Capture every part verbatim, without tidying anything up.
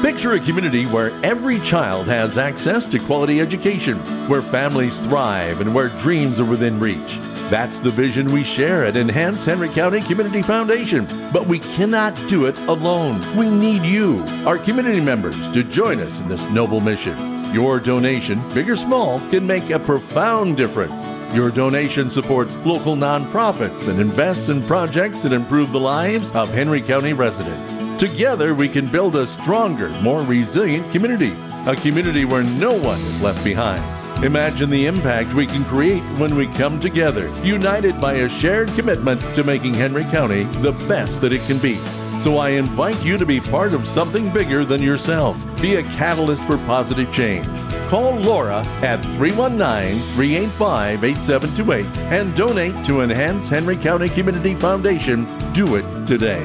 Picture a community where every child has access to quality education, where families thrive, and where dreams are within reach. That's the vision we share at Enhance Henry County Community Foundation. But we cannot do it alone. We need you, our community members, to join us in this noble mission. Your donation, big or small, can make a profound difference. Your donation supports local nonprofits and invests in projects that improve the lives of Henry County residents. Together, we can build a stronger, more resilient community, a community where no one is left behind. Imagine the impact we can create when we come together, united by a shared commitment to making Henry County the best that it can be. So I invite you to be part of something bigger than yourself. Be a catalyst for positive change. Call Laura at three one nine, three eight five, eight seven two eight and donate to Enhance Henry County Community Foundation. Do it today.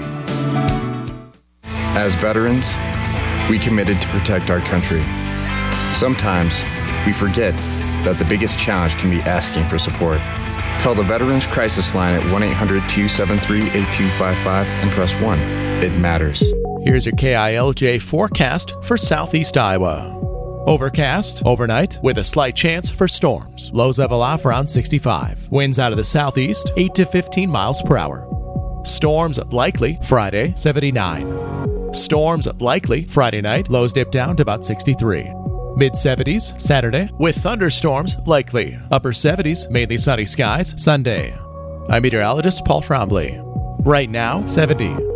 As veterans, we committed to protect our country. Sometimes we forget that the biggest challenge can be asking for support. Call the Veterans Crisis Line at one eight hundred, two seven three, eight two five five and press one. It matters. Here's your K I L J forecast for southeast Iowa. Overcast overnight with a slight chance for storms. Lows level off around sixty-five. Winds out of the southeast, eight to fifteen miles per hour. Storms likely Friday, seventy-nine. Storms likely Friday night, lows dip down to about sixty-three. mid seventies Saturday, with thunderstorms likely. Upper seventies, mainly sunny skies Sunday. I'm meteorologist Paul Trombley. Right now, seventy.